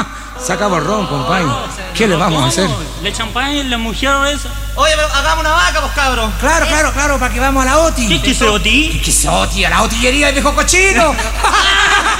Se acabó el ron, compadre. ¿Qué le vamos a hacer? ¿Le champagne la mujer esa? Oye, pero hagamos una vaca, pues, cabros. Claro, para que vamos a la OTI. ¿Qué es oti? ¿Qué es OTI? A la otillería del viejo cochino.